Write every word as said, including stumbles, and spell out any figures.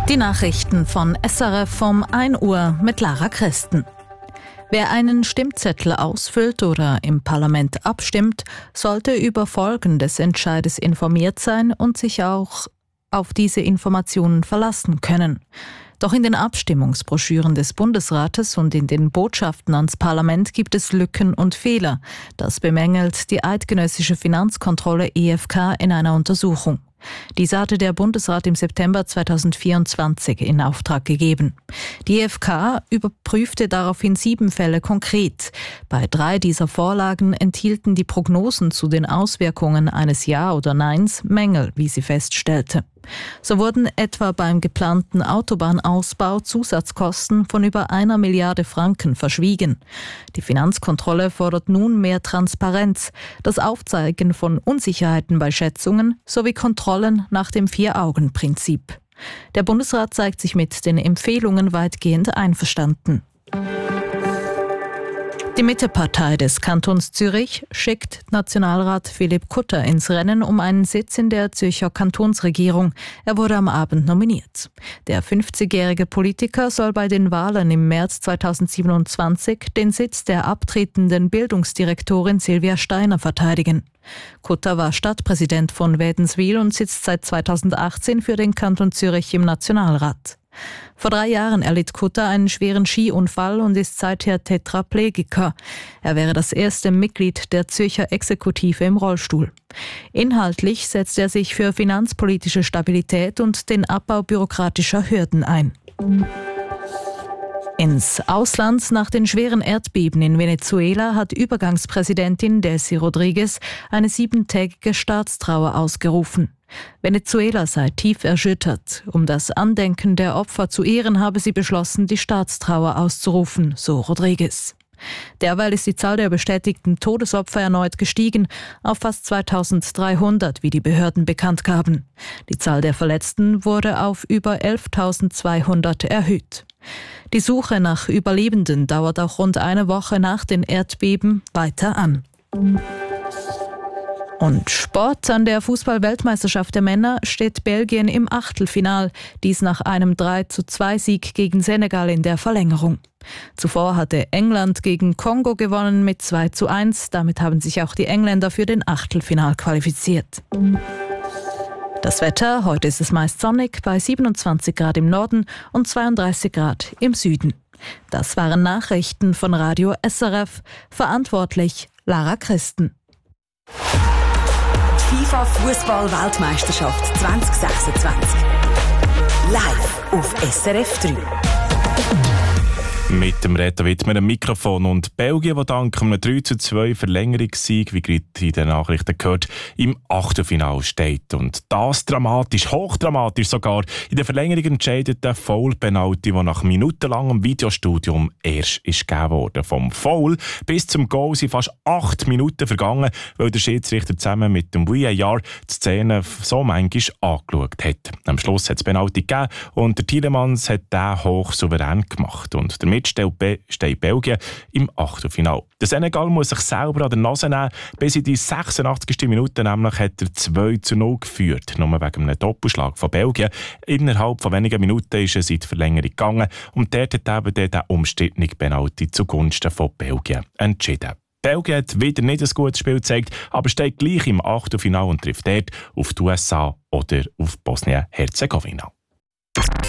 Die Nachrichten von S R F um ein Uhr mit Lara Christen. Wer einen Stimmzettel ausfüllt oder im Parlament abstimmt, sollte über Folgen des Entscheides informiert sein und sich auch auf diese Informationen verlassen können. Doch in den Abstimmungsbroschüren des Bundesrates und in den Botschaften ans Parlament gibt es Lücken und Fehler. Das bemängelt die eidgenössische Finanzkontrolle E F K in einer Untersuchung. Diese hatte der Bundesrat im September zweitausendvierundzwanzig in Auftrag gegeben. Die E F K überprüfte daraufhin sieben Fälle konkret. Bei drei dieser Vorlagen enthielten die Prognosen zu den Auswirkungen eines Ja oder Neins Mängel, wie sie feststellte. So wurden etwa beim geplanten Autobahnausbau Zusatzkosten von über einer Milliarde Franken verschwiegen. Die Finanzkontrolle fordert nun mehr Transparenz, das Aufzeigen von Unsicherheiten bei Schätzungen sowie Kontrollen nach dem Vier-Augen-Prinzip. Der Bundesrat zeigt sich mit den Empfehlungen weitgehend einverstanden. Die Mittepartei des Kantons Zürich schickt Nationalrat Philipp Kutter ins Rennen um einen Sitz in der Zürcher Kantonsregierung. Er wurde am Abend nominiert. Der fünfzigjährige Politiker soll bei den Wahlen im März zweitausendsiebenundzwanzig den Sitz der abtretenden Bildungsdirektorin Silvia Steiner verteidigen. Kutter war Stadtpräsident von Wädenswil und sitzt seit zweitausendachtzehn für den Kanton Zürich im Nationalrat. Vor drei Jahren erlitt Kutter einen schweren Skiunfall und ist seither Tetraplegiker. Er wäre das erste Mitglied der Zürcher Exekutive im Rollstuhl. Inhaltlich setzt er sich für finanzpolitische Stabilität und den Abbau bürokratischer Hürden ein. Ins Ausland. Nach den schweren Erdbeben in Venezuela hat Übergangspräsidentin Delcy Rodriguez eine siebentägige Staatstrauer ausgerufen. Venezuela sei tief erschüttert. Um das Andenken der Opfer zu ehren, habe sie beschlossen, die Staatstrauer auszurufen, so Rodriguez. Derweil ist die Zahl der bestätigten Todesopfer erneut gestiegen auf fast zweitausenddreihundert, wie die Behörden bekannt gaben. Die Zahl der Verletzten wurde auf über elftausendzweihundert erhöht. Die Suche nach Überlebenden dauert auch rund eine Woche nach den Erdbeben weiter an. Und Sport. An der Fußball-Weltmeisterschaft der Männer steht Belgien im Achtelfinal, dies nach einem drei zu zwei Sieg gegen Senegal in der Verlängerung. Zuvor hatte England gegen Kongo gewonnen mit zwei zu eins, damit haben sich auch die Engländer für den Achtelfinal qualifiziert. Das Wetter, heute ist es meist sonnig bei siebenundzwanzig Grad im Norden und zweiunddreißig Grad im Süden. Das waren Nachrichten von Radio S R F, verantwortlich Lara Christen. FIFA Fußball-Weltmeisterschaft zwanzig sechsundzwanzig. Live auf S R F drei. Mit dem Reto Wittmer am Mikrofon und Belgien, die dank einem drei zu zwei Verlängerungssieg, wie gerade in den Nachrichten gehört, im Achtelfinale steht. Und das dramatisch, hochdramatisch sogar, in der Verlängerung entscheidet der Foul-Penalty, der nach minutenlangem Videostudium erst ist gegeben wurde. Vom Foul bis zum Goal sind fast acht Minuten vergangen, weil der Schiedsrichter zusammen mit dem V A R die Szene so manchmal angeschaut hat. Am Schluss hat es Penalty gegeben und der Tielemans hat den hoch souverän gemacht. Und damit steht Belgien im Achtelfinale. Der Senegal muss sich selber an der Nase nehmen. Bis in die sechsundachtzigste Minute nämlich hat er zwei zu null geführt. Nur wegen einem Doppelschlag von Belgien. Innerhalb von wenigen Minuten ist es in die Verlängerung gegangen. Und dort hat eben der umstrittene Penalty zugunsten von Belgien entschieden. Belgien hat wieder nicht ein gutes Spiel gezeigt, aber steht gleich im Achtelfinale und trifft dort auf die U S A oder auf Bosnien-Herzegowina.